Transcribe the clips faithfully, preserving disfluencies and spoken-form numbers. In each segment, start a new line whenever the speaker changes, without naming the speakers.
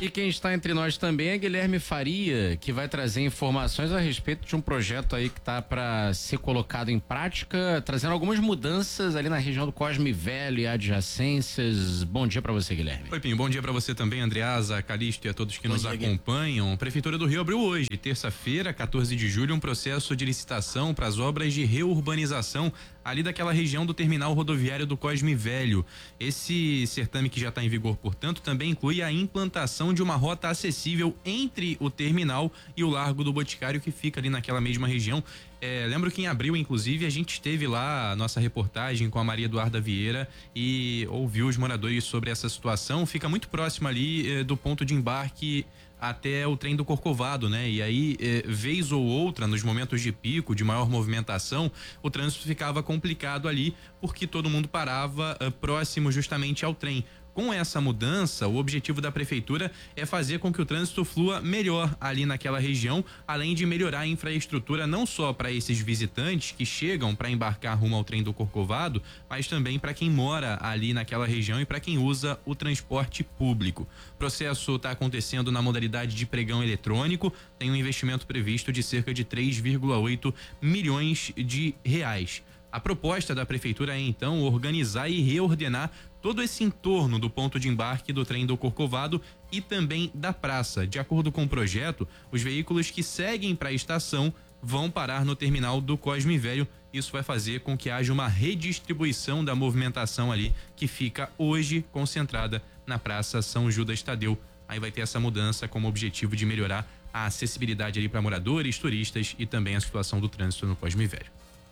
E quem está entre nós também é Guilherme Faria, que vai trazer informações a respeito de um projeto aí que está para ser colocado em prática, trazendo algumas mudanças ali na região do Cosme Velho e adjacências. Bom dia para você, Guilherme.
Oi, Pinho, bom dia para você também, Andreasa, Calixto e a todos que
bom
nos
dia,
acompanham. A Prefeitura do Rio abriu hoje, terça-feira, quatorze de julho, um processo de licitação para as obras de reurbanização ali daquela região do terminal rodoviário do Cosme Velho. Esse certame, que já está em vigor, portanto, também inclui a implantação de uma rota acessível entre o terminal e o Largo do Boticário, que fica ali naquela mesma região. É, lembro que em abril, inclusive, a gente esteve lá, a nossa reportagem com a Maria Eduarda Vieira, e ouviu os moradores sobre essa situação. Fica muito próximo ali eh, do ponto de embarque até o trem do Corcovado, né? E aí, eh, vez ou outra, nos momentos de pico, de maior movimentação, o trânsito ficava complicado ali, porque todo mundo parava eh, próximo justamente ao trem. Com essa mudança, o objetivo da prefeitura é fazer com que o trânsito flua melhor ali naquela região, além de melhorar a infraestrutura não só para esses visitantes que chegam para embarcar rumo ao trem do Corcovado, mas também para quem mora ali naquela região e para quem usa o transporte público. O processo está acontecendo na modalidade de pregão eletrônico, tem um investimento previsto de cerca de três vírgula oito milhões de reais. A proposta da prefeitura é, então, organizar e reordenar todo esse entorno do ponto de embarque do trem do Corcovado e também da praça. De acordo com o projeto, os veículos que seguem para a estação vão parar no terminal do Cosme Velho. Isso vai fazer com que haja uma redistribuição da movimentação ali, que fica hoje concentrada na Praça São Judas Tadeu. Aí vai ter essa mudança como objetivo de melhorar a acessibilidade ali para moradores, turistas e também a situação do trânsito no Cosme Velho.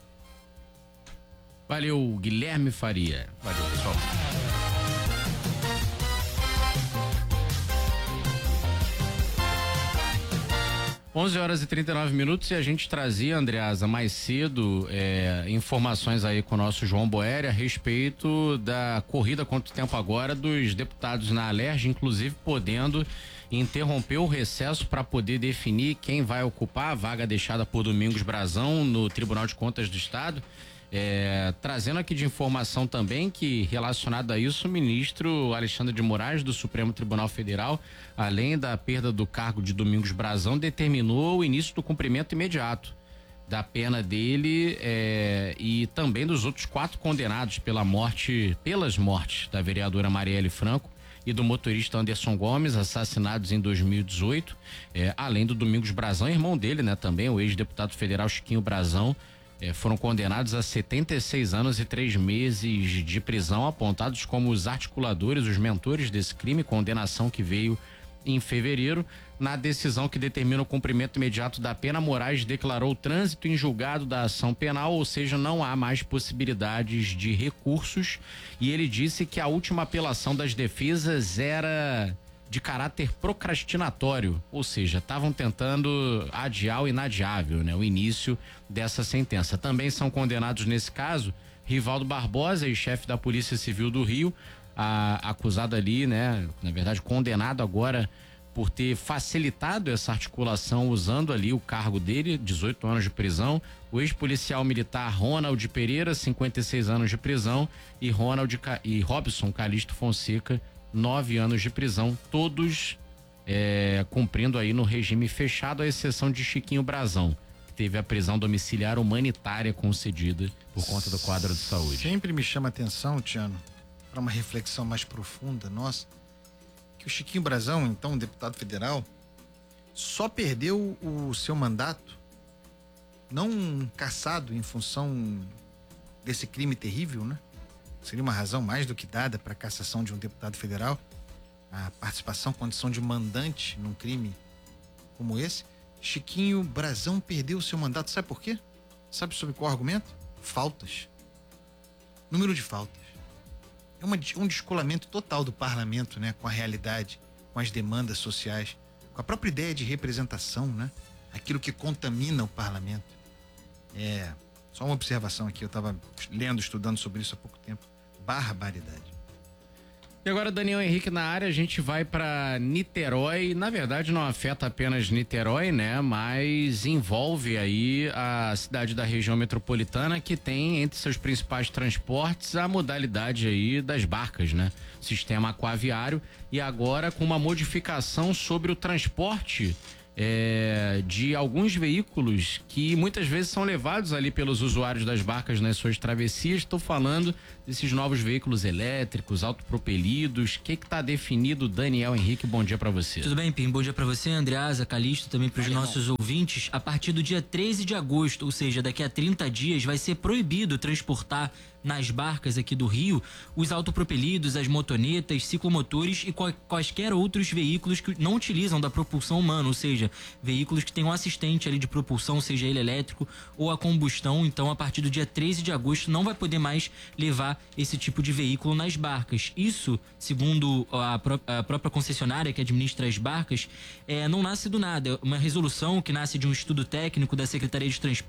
Valeu, Guilherme Faria. Valeu, pessoal. onze horas e trinta e nove minutos, e a gente trazia, Andreasa, mais cedo é, informações aí com o nosso João Boeri a respeito da corrida contra o tempo agora dos deputados na Alerj, inclusive podendo interromper o recesso para poder definir quem vai ocupar a vaga deixada por Domingos Brazão no Tribunal de Contas do Estado. É, trazendo aqui de informação também que, relacionado a isso, o ministro Alexandre de Moraes do Supremo Tribunal Federal, além da perda do cargo de Domingos Brazão, determinou o início do cumprimento imediato da pena dele é, e também dos outros quatro condenados pela morte, pelas mortes da vereadora Marielle Franco e do motorista Anderson Gomes, assassinados em dois mil e dezoito, é, além do Domingos Brazão, irmão dele, né, também o ex-deputado federal Chiquinho Brazão. É, foram condenados a setenta e seis anos e três meses de prisão, apontados como os articuladores, os mentores desse crime, condenação que veio em fevereiro. Na decisão que determina o cumprimento imediato da pena, Moraes declarou o trânsito em julgado da ação penal, ou seja, não há mais possibilidades de recursos, e ele disse que a última apelação das defesas era de caráter procrastinatório, ou seja, estavam tentando adiar o inadiável, né? O início dessa sentença. Também são condenados nesse caso Rivaldo Barbosa, ex-chefe da Polícia Civil do Rio, a, acusado ali, né? Na verdade, condenado agora por ter facilitado essa articulação usando ali o cargo dele, dezoito anos de prisão. O ex-policial militar Ronald Pereira, cinquenta e seis anos de prisão, e Ronald e Robson Calixto Fonseca, nove anos de prisão, todos é, cumprindo aí no regime fechado, à exceção de Chiquinho Brazão, que teve a prisão domiciliar humanitária concedida por conta do quadro de saúde.
Sempre me chama a atenção, Tiano, para uma reflexão mais profunda nossa, que o Chiquinho Brazão, então deputado federal, só perdeu o seu mandato, não cassado em função desse crime terrível, né? Seria uma razão mais do que dada para a cassação de um deputado federal, a participação, condição de mandante num crime como esse. Chiquinho Brazão perdeu o seu mandato, sabe por quê? Sabe sobre qual argumento? Faltas. Número de faltas. É uma, um descolamento total do parlamento, né, com a realidade, com as demandas sociais, com a própria ideia de representação, né? Aquilo que contamina o parlamento. É... Só uma observação aqui, eu estava lendo, estudando sobre isso há pouco tempo. Barbaridade.
E agora, Daniel Henrique na área, a gente vai para Niterói. Na verdade, não afeta apenas Niterói, né? Mas envolve aí a cidade da região metropolitana, que tem entre seus principais transportes a modalidade aí das barcas, né? Sistema aquaviário. E agora com uma modificação sobre o transporte É, de alguns veículos que muitas vezes são levados ali pelos usuários das barcas nas suas travessias. Estou falando desses novos veículos elétricos, autopropelidos. O que está definido, Daniel Henrique? Bom dia para você.
Tudo bem, Pim? Bom dia para você, Andreasa, Calixto, também para os nossos ouvintes. A partir do dia treze de agosto, ou seja, daqui a trinta dias, vai ser proibido transportar nas barcas aqui do Rio os autopropelidos, as motonetas, ciclomotores e quaisquer outros veículos que não utilizam da propulsão humana, ou seja, veículos que tenham um assistente ali de propulsão, seja ele elétrico ou a combustão. Então, a partir do dia treze de agosto, não vai poder mais levar esse tipo de veículo nas barcas. Isso, segundo a, pró a própria concessionária que administra as barcas, é, não nasce do nada. É uma resolução que nasce de um estudo técnico da Secretaria de Transporte